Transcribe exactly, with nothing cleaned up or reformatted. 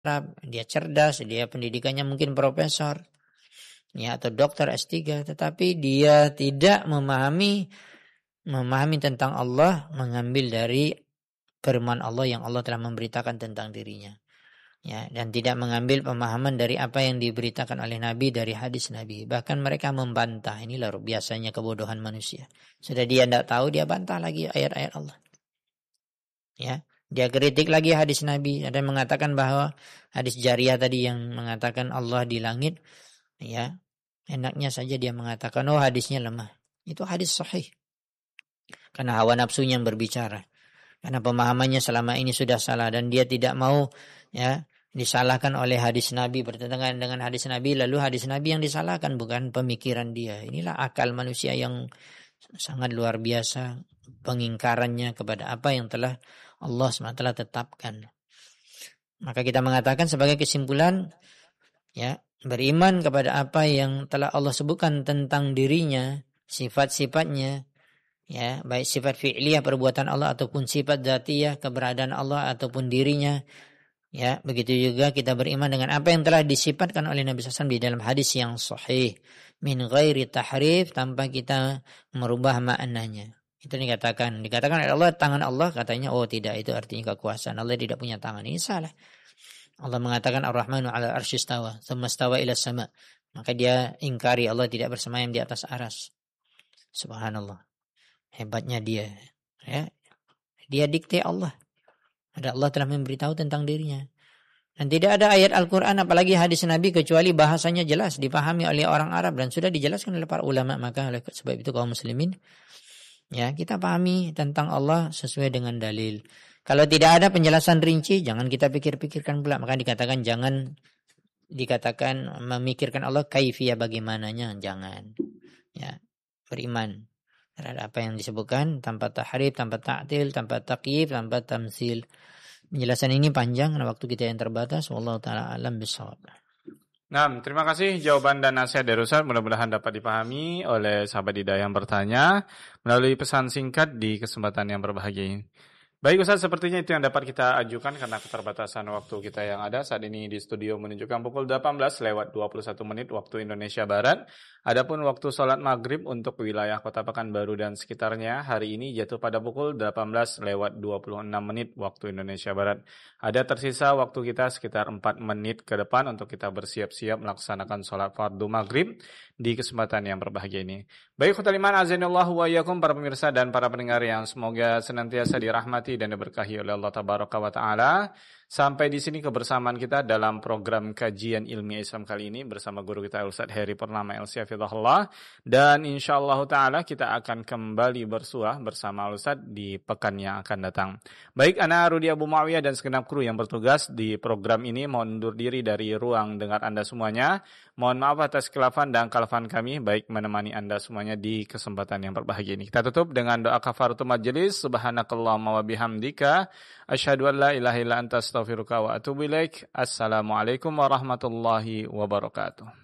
Arab, dia cerdas, dia pendidikannya mungkin profesor, ya atau dokter S tiga, tetapi dia tidak memahami memahami tentang Allah, mengambil dari firman Allah yang Allah telah memberitakan tentang dirinya. Ya, dan tidak mengambil pemahaman dari apa yang diberitakan oleh Nabi dari hadis Nabi. Bahkan mereka membantah. Inilah biasanya kebodohan manusia. Sudah dia tidak tahu, dia bantah lagi ayat-ayat Allah. Ya, dia kritik lagi hadis Nabi. Ada yang mengatakan bahwa hadis Jariyah tadi yang mengatakan Allah di langit, ya, enaknya saja dia mengatakan oh hadisnya lemah. Itu hadis sahih. Karena hawa nafsunya yang berbicara. Karena pemahamannya selama ini sudah salah dan dia tidak mau, ya, disalahkan oleh hadis Nabi, bertentangan dengan hadis Nabi, lalu hadis Nabi yang disalahkan, bukan pemikiran dia. Inilah akal manusia yang sangat luar biasa, pengingkarannya kepada apa yang telah Allah subhanahu wa taala tetapkan. Maka kita mengatakan sebagai kesimpulan, ya, beriman kepada apa yang telah Allah sebutkan tentang dirinya, sifat-sifatnya, ya, baik sifat fi'liyah perbuatan Allah ataupun sifat dzatiyah keberadaan Allah ataupun dirinya. Ya, begitu juga kita beriman dengan apa yang telah disifatkan oleh Nabi shallallahu alaihi wasallam di dalam hadis yang sahih, min ghairi tahrif, tanpa kita merubah maknanya. Itu dikatakan, dikatakan oleh Allah tangan Allah, katanya oh tidak, itu artinya kekuasaan. Allah tidak punya tangan. Ini salah. Allah mengatakan Ar-Rahmanu 'ala arsy istawa, tsumma istawa ila sama. Maka dia ingkari Allah tidak bersemayam di atas aras. Subhanallah. Hebatnya dia. Ya. Dia dikte Allah. Ada Allah telah memberitahu tentang dirinya. Dan tidak ada ayat Al-Quran apalagi hadis Nabi kecuali bahasanya jelas dipahami oleh orang Arab dan sudah dijelaskan oleh para ulama. Maka oleh sebab itu kaum muslimin, ya, kita pahami tentang Allah sesuai dengan dalil. Kalau tidak ada penjelasan rinci, jangan kita pikir-pikirkan pula. Maka dikatakan jangan dikatakan memikirkan Allah kaifiyah bagaimananya, jangan. Ya, beriman terhadap apa yang disebutkan tanpa tahrif, tanpa ta'til, tanpa takyif, tanpa tamsil. Penjelasan ini panjang karena waktu kita yang terbatas. Wallahu taala alam bisawab. Nah, terima kasih jawaban dan nasihat dari Ustaz. Mudah-mudahan dapat dipahami oleh sahabat hidayah yang bertanya melalui pesan singkat di kesempatan yang berbahagia ini. Baik Ustaz, sepertinya itu yang dapat kita ajukan karena keterbatasan waktu kita yang ada. Saat ini di studio menunjukkan pukul delapan belas lewat dua puluh satu menit waktu Indonesia Barat. Adapun waktu sholat maghrib untuk wilayah Kota Pekanbaru dan sekitarnya hari ini jatuh pada pukul delapan belas lewat dua puluh enam menit waktu Indonesia Barat. Ada tersisa waktu kita sekitar empat menit ke depan untuk kita bersiap-siap melaksanakan sholat fardu maghrib di kesempatan yang berbahagia ini. Baik khotul iman azanillahu wa iyyakum, para pemirsa dan para pendengar yang semoga senantiasa dirahmati dan diberkahi oleh Allah tabaraka wa taala. Sampai di sini kebersamaan kita dalam program kajian ilmiah Islam kali ini bersama guru kita Ustaz Heri Purnama L C Hafizahullah, dan insyaallah taala kita akan kembali bersuah bersama Ustaz di pekan yang akan datang. Baik, ana Rudi Abu Muawiyah dan segenap kru yang bertugas di program ini mohon undur diri dari ruang dengar Anda semuanya. Mohon maaf atas khilafan dan khalafan kami baik menemani Anda semuanya di kesempatan yang berbahagia ini. Kita tutup dengan doa kafaratul majelis. Subhanakallahumma wa bihamdika asyhadu an la ilaha illa anta astaghfiruka wa atubu ilaik. Assalamualaikum warahmatullahi wabarakatuh.